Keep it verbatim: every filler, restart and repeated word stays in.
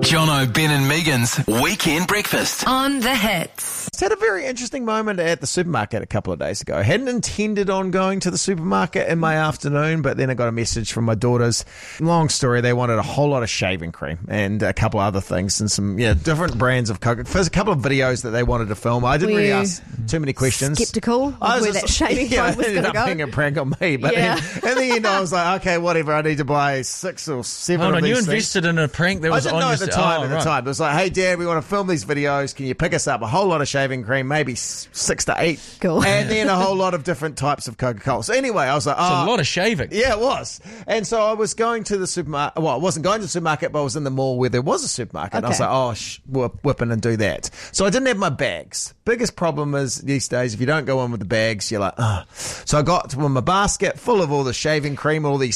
Jono, Ben and Megan's Weekend Breakfast. On the Hits. I had a very interesting moment at the supermarket a couple of days ago. I hadn't intended on going to the supermarket in my afternoon, but then I got a message from my daughters. Long story, they wanted a whole lot of shaving cream and a couple of other things and some yeah different brands of Coke. There's a couple of videos that they wanted to film. I didn't Were really you ask too many questions. Skeptical of I was where just- that shaving yeah, foam was it ended going to up go? being a prank on me. But Yeah. then, in the end, I was like, okay, whatever. I need to buy six or seven Hold of on, these you things. invested in a prank that I was didn't on know your at the st- time. Oh, at the right. time, it was like, "Hey, Dad, we want to film these videos. Can you pick us up a whole lot of shaving cream, maybe s- six to eight, Cool. and then a whole lot of different types of Coca-Cola." So anyway, I was like, It's "Oh, a lot of shaving. yeah, it was." And so I was going to the supermarket. Well, I wasn't going to the supermarket, but I was in the mall where there was a supermarket. And I was Okay. like, "Oh, sh- whip, whip in and do that." So I didn't have my bags. Biggest problem is these days, if you don't go in with the bags, you're like, "Oh." So I got with my basket full of all the shaving cream, all these